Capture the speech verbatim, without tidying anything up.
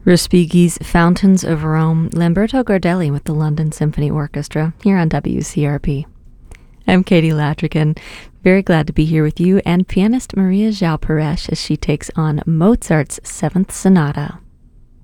Respighi's Fountains of Rome, Lamberto Gardelli with the London Symphony Orchestra, here on W C R P. I'm Katie Latrigan, very glad to be here with you, and pianist Maria João Peres as she takes on Mozart's Seventh Sonata.